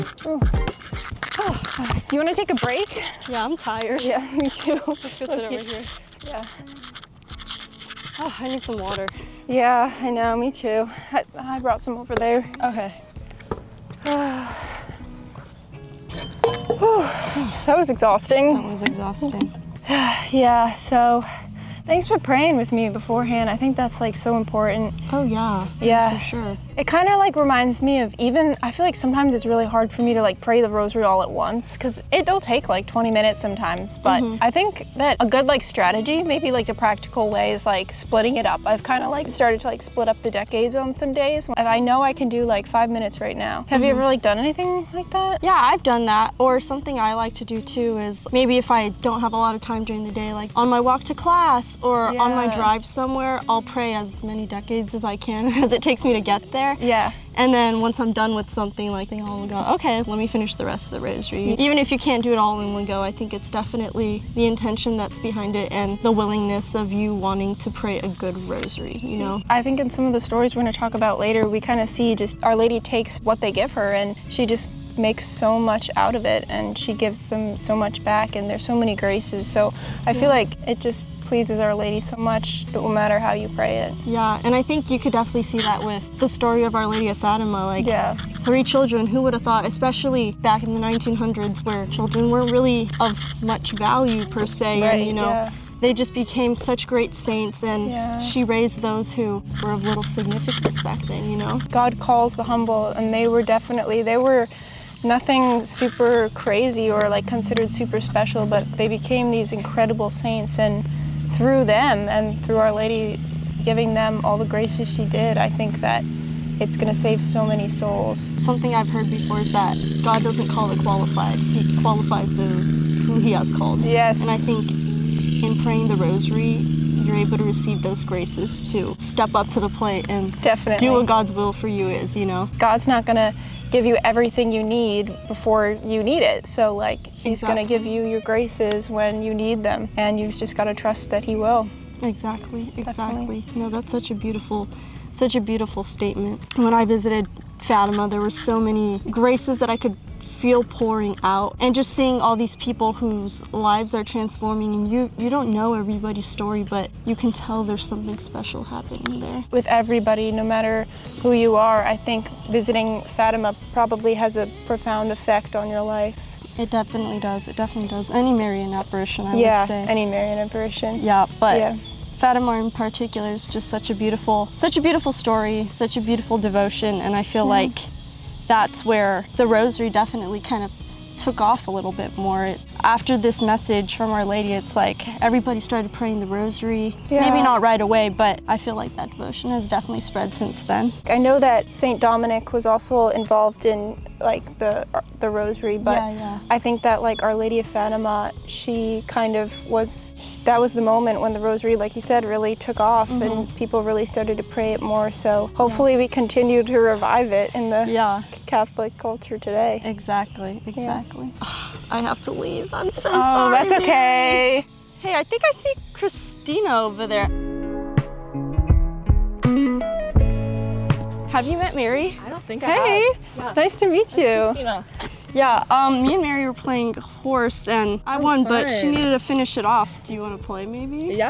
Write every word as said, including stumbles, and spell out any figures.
Oh. Do you want to take a break? Yeah, I'm tired. Yeah, me too. Let's go sit over here. Yeah. Oh, I need some water. Yeah, I know, me too. I, I brought some over there. Okay. That was exhausting. That was exhausting. Yeah, so thanks for praying with me beforehand. I think that's like so important. Oh yeah. Yeah. For sure. It kind of like reminds me of even, I feel like sometimes it's really hard for me to like pray the rosary all at once because it'll take like twenty minutes sometimes. But Mm-hmm. I think that a good like strategy, maybe like a practical way is like splitting it up. I've kind of like started to like split up the decades on some days. If I know I can do like five minutes right now. Have Mm-hmm. you ever like done anything like that? Yeah, I've done that. Or something I like to do too is maybe if I don't have a lot of time during the day, like on my walk to class or on my Yeah. drive somewhere, I'll pray as many decades as I can as it takes me to get there. Yeah. And then once I'm done with something, like then I'll go, okay, let me finish the rest of the rosary. Even if you can't do it all in one go, I think it's definitely the intention that's behind it and the willingness of you wanting to pray a good rosary, you know? I think in some of the stories we're going to talk about later, we kind of see just Our Lady takes what they give her and she just makes so much out of it and she gives them so much back and there's so many graces. So I feel like it just pleases Our Lady so much no matter how you pray it. Yeah, and I think you could definitely see that with the story of Our Lady of Fatima. Like, Yeah. three children, who would have thought, especially back in the nineteen hundreds where children weren't really of much value per se, Right, and you know, yeah. they just became such great saints, and Yeah. she raised those who were of little significance back then, you know? God calls the humble and they were definitely, they were nothing super crazy or like considered super special, but they became these incredible saints and through them and through Our Lady giving them all the graces she did, I think that it's going to save so many souls. Something I've heard before is that God doesn't call the qualified, He qualifies those who He has called. Yes. And I think in praying the rosary, you're able to receive those graces to step up to the plate and Definitely. do what God's will for you is, you know? God's not going to give you everything you need before you need it. So like he's Exactly. going to give you your graces when you need them and you've just got to trust that he will. Exactly, exactly. No, that's such a beautiful, such a beautiful statement. When I visited Fatima, there were so many graces that I could feel pouring out, and just seeing all these people whose lives are transforming, and you you don't know everybody's story, but you can tell there's something special happening there. With everybody, no matter who you are, I think visiting Fatima probably has a profound effect on your life. It definitely does. It definitely does. Any Marian apparition, I yeah, would say. any Marian apparition. Yeah, but Yeah. Fatima in particular is just such a beautiful, such a beautiful story, such a beautiful devotion, and I feel like that's where the rosary definitely kind of took off a little bit more. It, after this message from Our Lady, it's like everybody started praying the rosary. Yeah. Maybe not right away, but I feel like that devotion has definitely spread since then. I know that Saint Dominic was also involved in like the the rosary, but Yeah, yeah. I think that like Our Lady of Fatima, she kind of was, that was the moment when the rosary, like you said, really took off Mm-hmm. and people really started to pray it more. So hopefully we continue to revive it in the Yeah, Catholic culture today. exactly, exactly. Ugh, I have to leave. I'm so Oh, sorry. that's Mary. okay. Hey, I think I see Christina over there. Have you met Mary? I don't think I Hey, have. nice to meet you. Christina. Yeah, um, me and Mary were playing horse, and I Oh, won, but she fun. needed to finish it off. Do you want to play, maybe? Yeah.